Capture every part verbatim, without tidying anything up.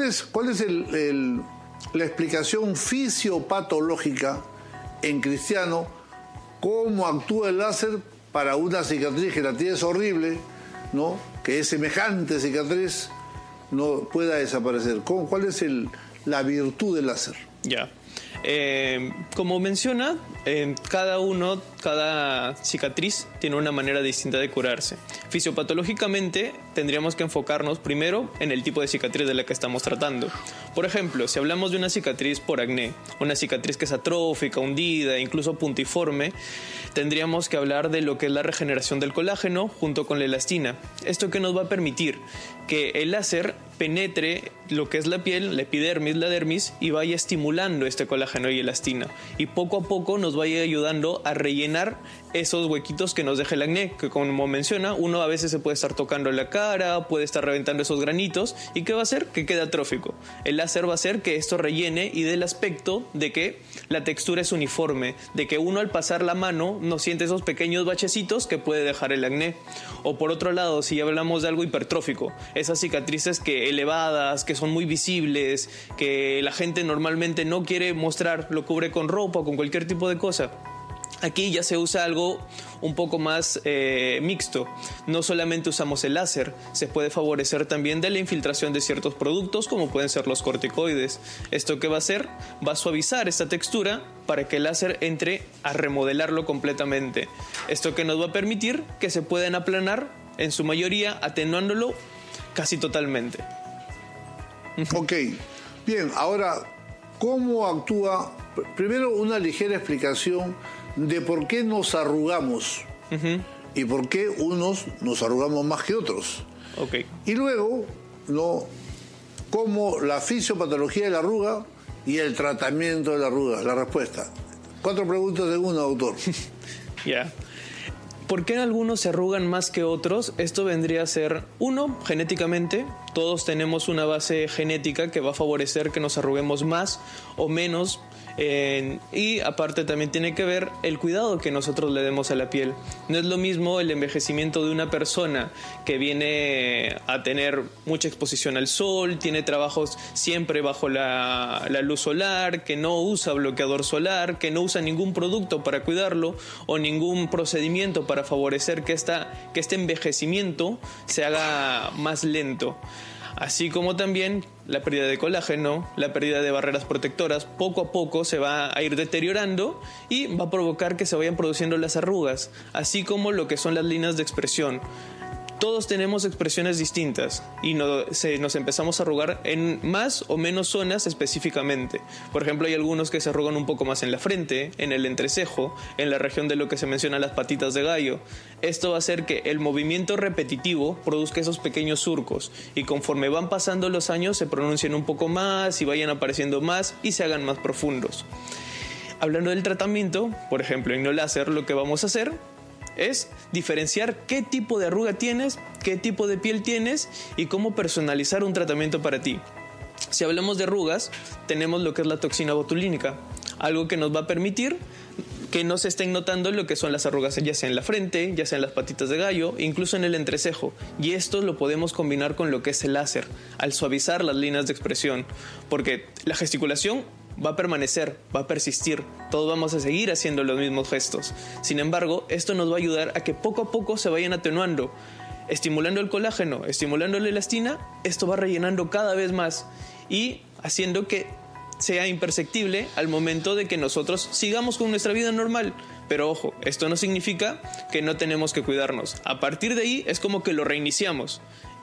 es, cuál es el, el, la explicación fisiopatológica en cristiano? ¿Cómo actúa el láser para una cicatriz que la tienes horrible, ¿no? Que es semejante cicatriz, no pueda desaparecer? ¿Cómo, ¿Cuál es el, la virtud del láser? Ya. Eh, como menciona, eh, cada uno, cada cicatriz tiene una manera distinta de curarse. Fisiopatológicamente tendríamos que enfocarnos primero en el tipo de cicatriz de la que estamos tratando. Por ejemplo, si hablamos de una cicatriz por acné, una cicatriz que es atrófica, hundida, incluso puntiforme, tendríamos que hablar de lo que es la regeneración del colágeno junto con la elastina. Esto que nos va a permitir que el láser penetre lo que es la piel, la epidermis, la dermis, y vaya estimulando este colágeno y elastina. Y poco a poco nos vaya ayudando a rellenar esos huequitos que nos deja el acné, que como menciona, uno a veces se puede estar tocando la cara, puede estar reventando esos granitos, ¿y qué va a hacer? Que quede atrófico. El láser va a hacer que esto rellene y dé el aspecto de que la textura es uniforme, de que uno al pasar la mano no siente esos pequeños bachecitos que puede dejar el acné. O por otro lado, si hablamos de algo hipertrófico, esas cicatrices que elevadas, que son muy visibles, que la gente normalmente no quiere mostrar, lo cubre con ropa o con cualquier tipo de cosa. Aquí ya se usa algo un poco más eh, mixto. No solamente usamos el láser, se puede favorecer también de la infiltración de ciertos productos como pueden ser los corticoides. ¿Esto qué va a hacer? Va a suavizar esta textura para que el láser entre a remodelarlo completamente. Esto que nos va a permitir que se puedan aplanar en su mayoría, atenuándolo casi totalmente. Ok, bien, ahora, ¿cómo actúa? Primero, una ligera explicación de por qué nos arrugamos uh-huh. y por qué unos nos arrugamos más que otros. Okay. Y luego, ¿no?, cómo la fisiopatología de la arruga y el tratamiento de la arruga. La respuesta. Cuatro preguntas en una, doctor. Ya. Yeah. ¿Por qué algunos se arrugan más que otros? Esto vendría a ser, uno, genéticamente. Todos tenemos una base genética que va a favorecer que nos arruguemos más o menos. Eh, y aparte también tiene que ver el cuidado que nosotros le demos a la piel. No es lo mismo el envejecimiento de una persona que viene a tener mucha exposición al sol, tiene trabajos siempre bajo la, la luz solar, que no usa bloqueador solar, que no usa ningún producto para cuidarlo o ningún procedimiento para favorecer que, esta, que este envejecimiento se haga más lento. Así como también la pérdida de colágeno, la pérdida de barreras protectoras, poco a poco se va a ir deteriorando y va a provocar que se vayan produciendo las arrugas, así como lo que son las líneas de expresión. Todos tenemos expresiones distintas y no, se, nos empezamos a arrugar en más o menos zonas específicamente. Por ejemplo, hay algunos que se arrugan un poco más en la frente, en el entrecejo, en la región de lo que se menciona las patitas de gallo. Esto va a hacer que el movimiento repetitivo produzca esos pequeños surcos y conforme van pasando los años se pronuncien un poco más y vayan apareciendo más y se hagan más profundos. Hablando del tratamiento, por ejemplo, en no láser, lo que vamos a hacer es diferenciar qué tipo de arruga tienes, qué tipo de piel tienes y cómo personalizar un tratamiento para ti. Si hablamos de arrugas, tenemos lo que es la toxina botulínica, algo que nos va a permitir que no se estén notando lo que son las arrugas, ya sea en la frente, ya sea en las patitas de gallo, incluso en el entrecejo. Y esto lo podemos combinar con lo que es el láser, al suavizar las líneas de expresión, porque la gesticulación va a permanecer, va a persistir, todos vamos a seguir haciendo los mismos gestos. Sin embargo, esto nos va a ayudar a que poco a poco se vayan atenuando, estimulando el colágeno, estimulando la elastina. Esto va rellenando cada vez más y haciendo que sea imperceptible al momento de que nosotros sigamos con nuestra vida normal. Pero ojo, esto no significa que no tenemos que cuidarnos. A partir de ahí es como que lo reiniciamos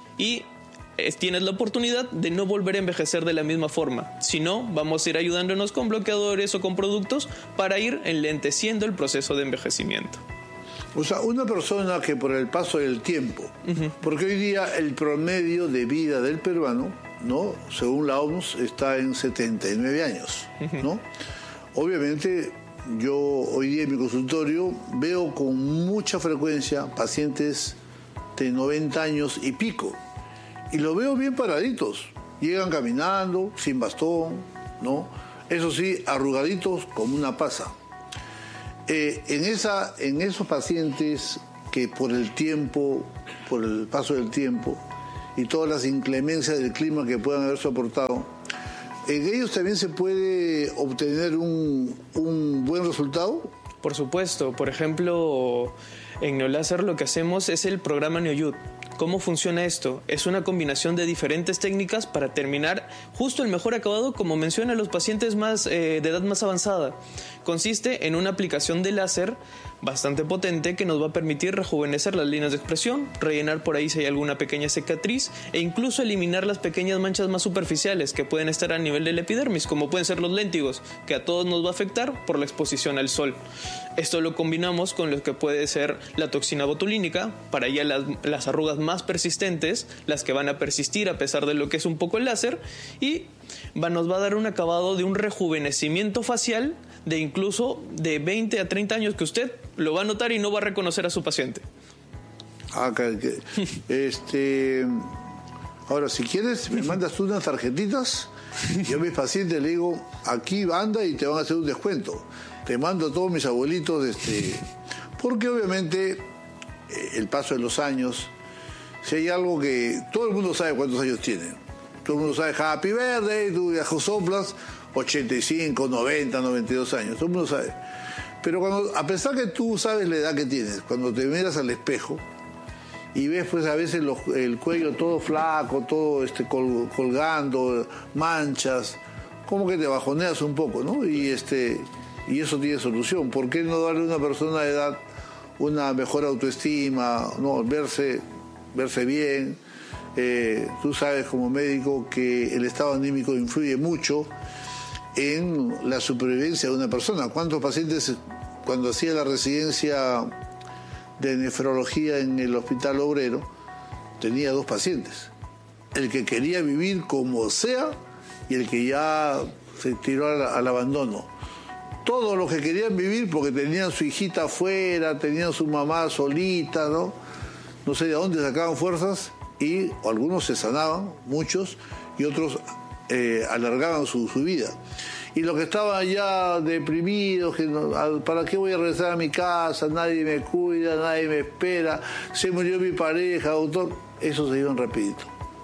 y tienes la oportunidad de no volver a envejecer de la misma forma. Si no, vamos a ir ayudándonos con bloqueadores o con productos para ir enlenteciendo el proceso de envejecimiento. O sea, una persona que por el paso del tiempo, uh-huh. porque hoy día el promedio de vida del peruano, ¿no?, según la O M S, está en setenta y nueve años, uh-huh. ¿no? Obviamente, yo hoy día en mi consultorio veo con mucha frecuencia pacientes de noventa años y pico. Y los veo bien paraditos. Llegan caminando, sin bastón, ¿no? Eso sí, arrugaditos como una pasa. Eh, en, esa, en esos pacientes que por el tiempo, por el paso del tiempo, y todas las inclemencias del clima que puedan haber soportado, ¿en ellos también se puede obtener un, un buen resultado? Por supuesto. Por ejemplo, en Neoláser lo que hacemos es el programa NeoYud. ¿Cómo funciona esto? Es una combinación de diferentes técnicas para terminar justo el mejor acabado, como mencionan los pacientes más, eh, de edad más avanzada. Consiste en una aplicación de láser bastante potente que nos va a permitir rejuvenecer las líneas de expresión, rellenar por ahí si hay alguna pequeña cicatriz e incluso eliminar las pequeñas manchas más superficiales que pueden estar a nivel del epidermis, como pueden ser los léntigos, que a todos nos va a afectar por la exposición al sol. Esto lo combinamos con lo que puede ser la toxina botulínica, para ya las, las arrugas más persistentes, las que van a persistir a pesar de lo que es un poco el láser, y va, nos va a dar un acabado de un rejuvenecimiento facial de incluso de veinte a treinta años, que usted lo va a notar y no va a reconocer a su paciente. Ah, que, que, este, ahora, si quieres, me mandas tú unas tarjetitas. Yo a mis pacientes le digo, aquí anda y te van a hacer un descuento. Te mando a todos mis abuelitos, este, porque obviamente el paso de los años, si hay algo que todo el mundo sabe cuántos años tiene. Todo el mundo sabe Happy Birthday, tú ya soplas ochenta y cinco, noventa, noventa y dos años. Todo el mundo sabe. Pero cuando, a pesar que tú sabes la edad que tienes, cuando te miras al espejo y ves pues a veces los, el cuello todo flaco, todo este col, colgando, manchas, como que te bajoneas un poco, ¿no? Y este y eso tiene solución. ¿Por qué no darle a una persona de edad una mejor autoestima, no verse, verse bien? Eh, tú sabes como médico que el estado anímico influye mucho en la supervivencia de una persona. ¿Cuántos pacientes, cuando hacía la residencia de nefrología en el Hospital Obrero, tenía dos pacientes? El que quería vivir como sea y el que ya se tiró al, al abandono. Todos los que querían vivir porque tenían su hijita afuera, tenían su mamá solita, ¿no? No sé de dónde sacaban fuerzas, y algunos se sanaban, muchos, y otros eh, alargaban su, su vida. Y los que estaban ya deprimidos, que no, ¿para qué voy a regresar a mi casa? Nadie me cuida, nadie me espera, se murió mi pareja, doctor. Esos se iban rapidito.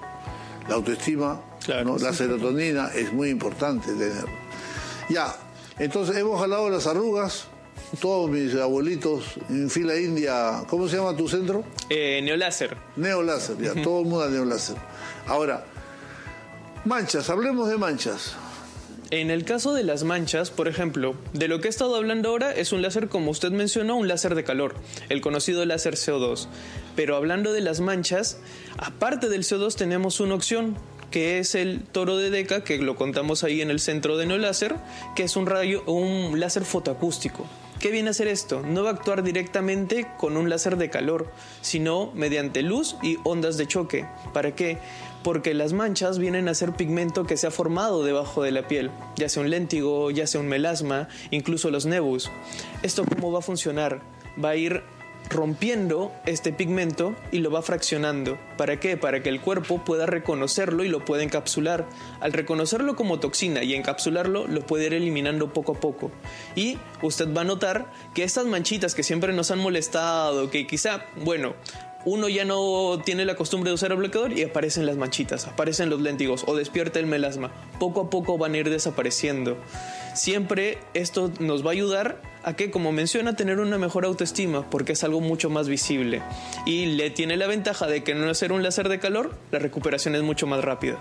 La autoestima, claro, ¿no? La serotonina es muy importante tener. Ya, entonces hemos jalado las arrugas. Todos mis abuelitos en fila india. ¿Cómo se llama tu centro? Eh, Neoláser. Neoláser, ya, todo el mundo a Neoláser. Ahora, manchas, hablemos de manchas. En el caso de las manchas, por ejemplo, de lo que he estado hablando ahora es un láser, como usted mencionó, un láser de calor, el conocido láser C O dos. Pero hablando de las manchas, aparte del C O dos tenemos una opción, que es el toro de Deca, que lo contamos ahí en el centro de Neoláser, que es un rayo, un láser fotoacústico. ¿Qué viene a hacer esto? No va a actuar directamente con un láser de calor, sino mediante luz y ondas de choque. ¿Para qué? Porque las manchas vienen a ser pigmento que se ha formado debajo de la piel, ya sea un léntigo, ya sea un melasma, incluso los nebus. ¿Esto cómo va a funcionar? Va a ir rompiendo este pigmento y lo va fraccionando. ¿Para qué? Para que el cuerpo pueda reconocerlo y lo pueda encapsular. Al reconocerlo como toxina y encapsularlo, lo puede ir eliminando poco a poco. Y usted va a notar que estas manchitas que siempre nos han molestado, que quizá, bueno, uno ya no tiene la costumbre de usar el bloqueador y aparecen las manchitas, aparecen los léntigos o despierta el melasma. Poco a poco van a ir desapareciendo. Siempre esto nos va a ayudar a que, como menciona, tener una mejor autoestima, porque es algo mucho más visible. Y le tiene la ventaja de que no hacer un láser de calor, la recuperación es mucho más rápida.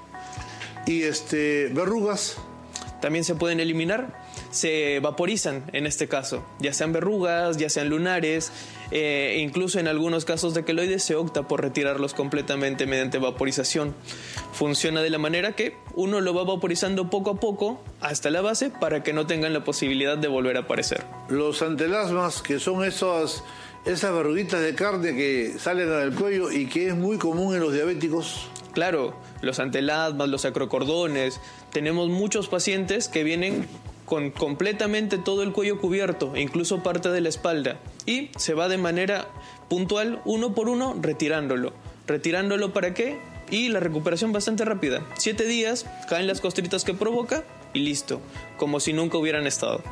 ¿Y este verrugas? También se pueden eliminar, se vaporizan en este caso, ya sean verrugas, ya sean lunares, eh, incluso en algunos casos de queloides se opta por retirarlos completamente mediante vaporización. Funciona de la manera que uno lo va vaporizando poco a poco hasta la base para que no tengan la posibilidad de volver a aparecer. Los antelasmas, que son esas, esas verruguitas de carne que salen en el cuello y que es muy común en los diabéticos. Claro, los antelasmas, los acrocordones. Tenemos muchos pacientes que vienen con completamente todo el cuello cubierto, incluso parte de la espalda, y se va de manera puntual, uno por uno, retirándolo. ¿Retirándolo para qué? Y la recuperación bastante rápida. Siete días, caen las costritas que provoca y listo, como si nunca hubieran estado.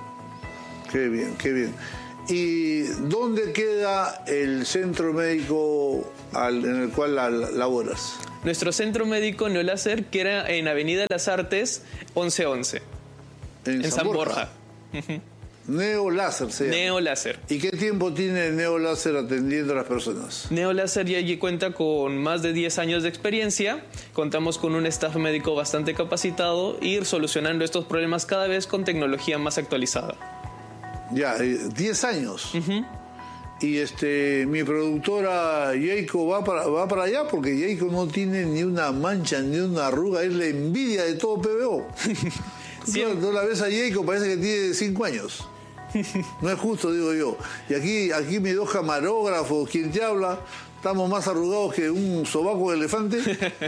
Qué bien, qué bien. ¿Y dónde queda el centro médico al, en el cual la, la, laboras? Nuestro centro médico Neoláser queda en Avenida Las Artes once once, en, en San Borja. Borja. Neoláser se llama. Neoláser. ¿Y qué tiempo tiene Neoláser atendiendo a las personas? Neoláser ya allí cuenta con más de diez años de experiencia. Contamos con un staff médico bastante capacitado y ir solucionando estos problemas cada vez con tecnología más actualizada. Ya, diez años. Uh-huh. Y este, mi productora Yeiko va para, va para allá porque Yeiko no tiene ni una mancha ni una arruga, es la envidia de todo P B O. Sí. Tú la ves a Yeiko, parece que tiene cinco años. No es justo, digo yo. Y aquí, aquí mis dos camarógrafos, quien te habla, estamos más arrugados que un sobaco de elefante.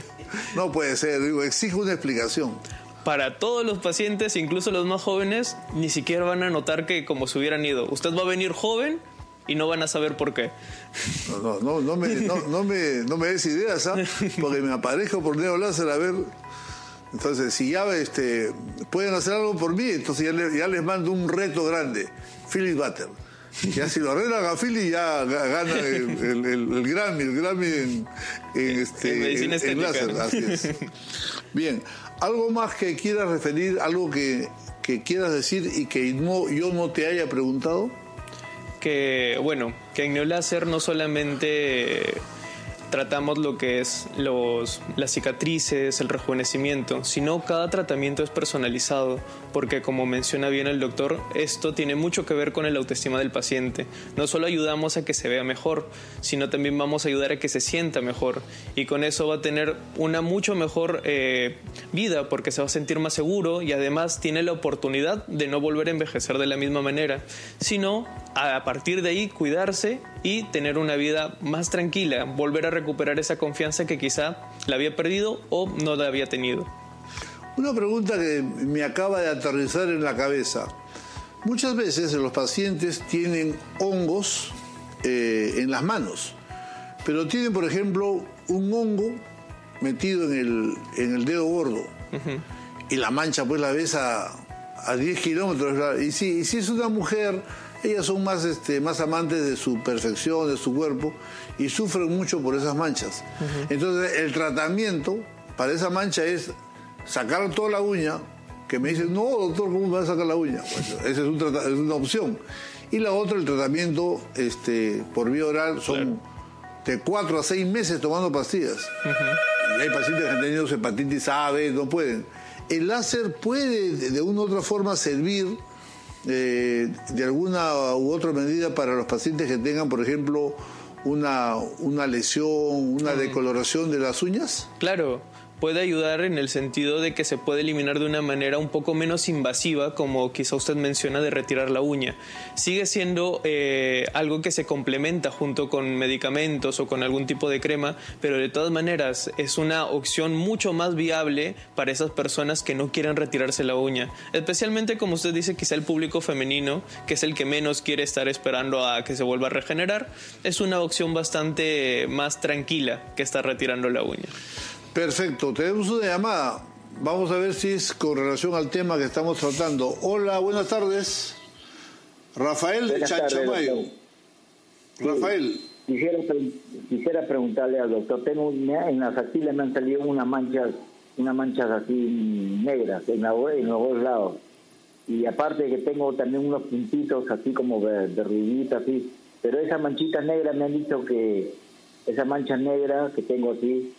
No puede ser, digo, exige una explicación. Para todos los pacientes, incluso los más jóvenes, ni siquiera van a notar que como se hubieran ido. Usted va a venir joven y no van a saber por qué. No, no, no, no, me, no, no, me, no me des ideas, ¿ah? Porque me aparezco por Neoláser a ver. Entonces, si ya este, pueden hacer algo por mí, entonces ya, le, ya les mando un reto grande. Philip Butter. Ya si lo arreglan a Philly, ya gana el, el, el, el Grammy, el Grammy en, en, este, en medicina en, en láser. Así es. Bien, ¿algo más que quieras referir, algo que, que quieras decir y que no, yo no te haya preguntado? Que, bueno, que en Neoláser no solamente tratamos lo que es los, las cicatrices, el rejuvenecimiento, sino cada tratamiento es personalizado, porque como menciona bien el doctor, esto tiene mucho que ver con el autoestima del paciente. No solo ayudamos a que se vea mejor, sino también vamos a ayudar a que se sienta mejor, y con eso va a tener una mucho mejor eh, vida, porque se va a sentir más seguro y además tiene la oportunidad de no volver a envejecer de la misma manera, sino a partir de ahí cuidarse y tener una vida más tranquila, volver a recuperar esa confianza que quizá la había perdido o no la había tenido. Una pregunta que me acaba de aterrizar en la cabeza. Muchas veces los pacientes tienen hongos eh, en las manos, pero tienen, por ejemplo, un hongo metido en el, en el dedo gordo. Uh-huh. Y la mancha pues la ves a, a diez kilómetros. Y si, y si es una mujer, ellas son más, este, más amantes de su perfección, de su cuerpo, y sufren mucho por esas manchas. Uh-huh. Entonces el tratamiento para esa mancha es sacar toda la uña, que me dicen, no, doctor, ¿cómo me va a sacar la uña? Bueno, esa es, un trata- es una opción. Y la otra, el tratamiento este, por vía oral, son claro. de cuatro a seis meses tomando pastillas. Uh-huh. Y hay pacientes que han tenido hepatitis A, B, no pueden. El láser puede de una u otra forma servir eh, de alguna u otra medida para los pacientes que tengan, por ejemplo, una, una lesión, una uh-huh. decoloración de las uñas. Claro. Puede ayudar en el sentido de que se puede eliminar de una manera un poco menos invasiva, como quizá usted menciona, de retirar la uña. Sigue siendo eh, algo que se complementa junto con medicamentos o con algún tipo de crema, pero de todas maneras es una opción mucho más viable para esas personas que no quieren retirarse la uña. Especialmente, como usted dice, quizá el público femenino, que es el que menos quiere estar esperando a que se vuelva a regenerar, es una opción bastante más tranquila que estar retirando la uña. Perfecto, tenemos una llamada. Vamos a ver si es con relación al tema que estamos tratando. Hola, buenas tardes. Rafael de Chanchamayo. Sí, Rafael. Quisiera, quisiera preguntarle al doctor, tengo una, en las axilas me han salido unas manchas, unas manchas así negras en, la, en los dos lados. Y aparte de que tengo también unos puntitos así como de, de ruidita así. Pero esas manchitas negras me han dicho que, esas manchas negras que tengo aquí,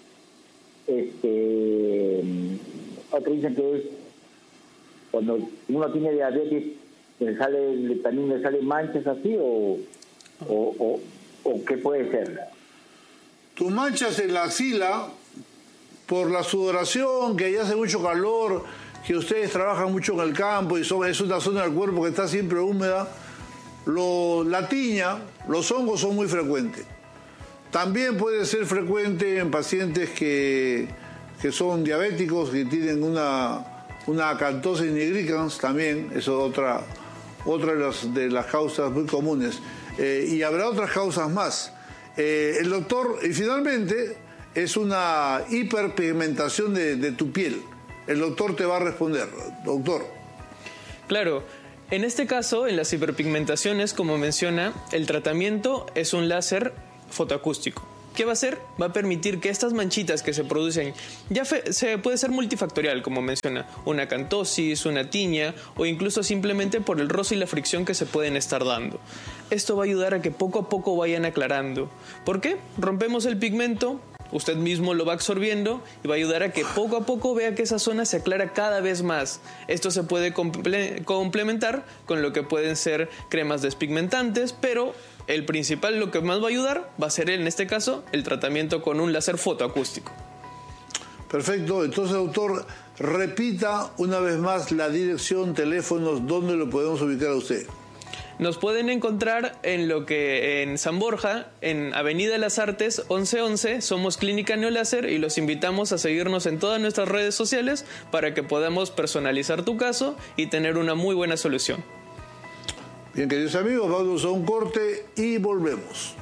este otros dicen que es cuando uno tiene diabetes le sale, le, también le salen manchas así o, o, o, o qué puede ser. Tus manchas en la axila por la sudoración, que allá hace mucho calor, que ustedes trabajan mucho en el campo y son, es una zona del cuerpo que está siempre húmeda, lo, la tiña, los hongos son muy frecuentes. También puede ser frecuente en pacientes que, que son diabéticos, que tienen una, una acantosis nigricans también, eso es otra, otra de, las, de las causas muy comunes. Eh, y habrá otras causas más. Eh, el doctor, y finalmente, es una hiperpigmentación de, de tu piel. El doctor te va a responder. Doctor. Claro. En este caso, en las hiperpigmentaciones, como menciona, el tratamiento es un láser fotoacústico. ¿Qué va a hacer? Va a permitir que estas manchitas que se producen, ya fe, se puede ser multifactorial, como menciona, una acantosis, una tiña, o incluso simplemente por el roce y la fricción que se pueden estar dando. Esto va a ayudar a que poco a poco vayan aclarando. ¿Por qué? Rompemos el pigmento, usted mismo lo va absorbiendo y va a ayudar a que poco a poco vea que esa zona se aclara cada vez más. Esto se puede comple- complementar con lo que pueden ser cremas despigmentantes, pero el principal, lo que más va a ayudar, va a ser en este caso el tratamiento con un láser fotoacústico. Perfecto, entonces doctor, repita una vez más la dirección, teléfonos, ¿dónde lo podemos ubicar a usted? Nos pueden encontrar en lo que en San Borja, en Avenida de las Artes once once, somos Clínica Neoláser y los invitamos a seguirnos en todas nuestras redes sociales para que podamos personalizar tu caso y tener una muy buena solución. Bien, queridos amigos, vamos a un corte y volvemos.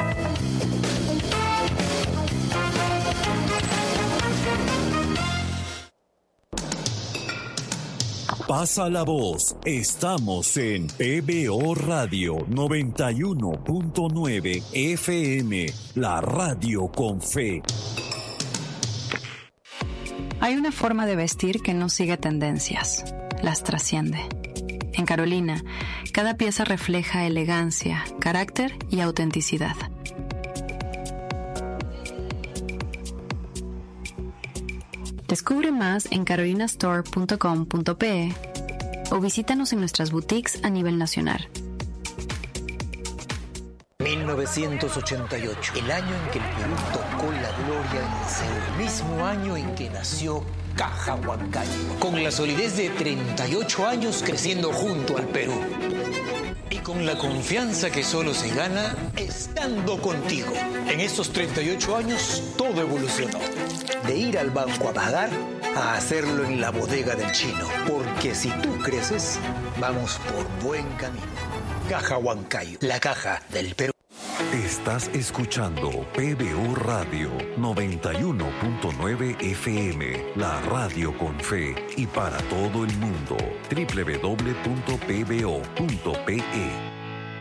Pasa la voz, estamos en P B O Radio noventa y uno punto nueve F M, la radio con fe. Hay una forma de vestir que no sigue tendencias, las trasciende. En Carolina, cada pieza refleja elegancia, carácter y autenticidad. Descubre más en carolina store punto com punto pe o visítanos en nuestras boutiques a nivel nacional. mil novecientos ochenta y ocho, el año en que el Perú tocó la gloria en el cielo, el mismo año en que nació Caja Huancayo, con la solidez de treinta y ocho años creciendo junto al Perú. Y con la confianza que solo se gana estando contigo. En estos treinta y ocho años todo evolucionó. De ir al banco a pagar a hacerlo en la bodega del chino. Porque si tú creces, vamos por buen camino. Caja Huancayo, la caja del Perú. Estás escuchando P B O Radio noventa y uno punto nueve F M, la radio con fe y para todo el mundo. doble u doble u doble u punto p b o punto p e.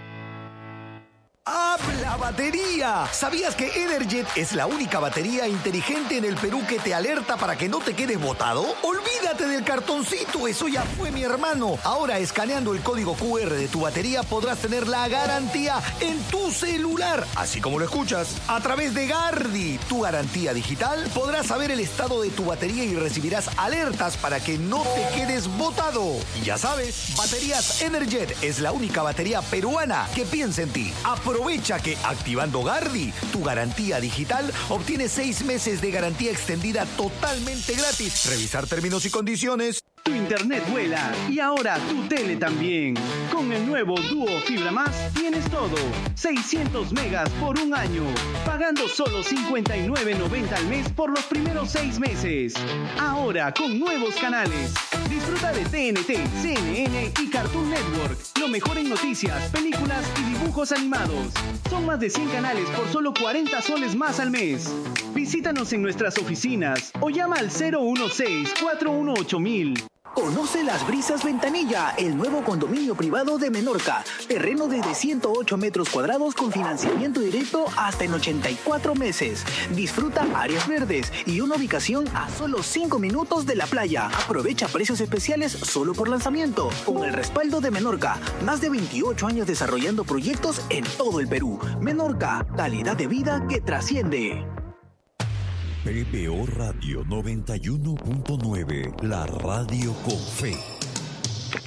¡Habla batería! ¿Sabías que Energet es la única batería inteligente en el Perú que te alerta para que no te quedes botado? ¡Olvídate del cartoncito! ¡Eso ya fue, mi hermano! Ahora, escaneando el código cu erre de tu batería, podrás tener la garantía en tu celular. Así como lo escuchas. A través de Gardi, tu garantía digital, podrás saber el estado de tu batería y recibirás alertas para que no te quedes botado. Y ya sabes, Baterías Energet es la única batería peruana que piensa en ti. Aprovecha que activando Gardi, tu garantía digital, obtienes seis meses de garantía extendida totalmente gratis. Revisar términos y condiciones. Tu internet vuela y ahora tu tele también. Con el nuevo Duo Fibra Más tienes todo. seiscientos megas por un año. Pagando solo cincuenta y nueve noventa al mes por los primeros seis meses. Ahora con nuevos canales. Disfruta de T N T, C N N y Cartoon Network. Lo mejor en noticias, películas y dibujos animados. Son más de cien canales por solo cuarenta soles más al mes. Visítanos en nuestras oficinas o llama al cero uno seis, cuatro uno ocho mil. Conoce Las Brisas Ventanilla, el nuevo condominio privado de Menorca. Terreno desde ciento ocho metros cuadrados con financiamiento directo hasta en ochenta y cuatro meses. Disfruta áreas verdes y una ubicación a solo cinco minutos de la playa. Aprovecha precios especiales solo por lanzamiento. Con el respaldo de Menorca, más de veintiocho años desarrollando proyectos en todo el Perú. Menorca, calidad de vida que trasciende. P B O Radio noventa y uno punto nueve, la radio con fe.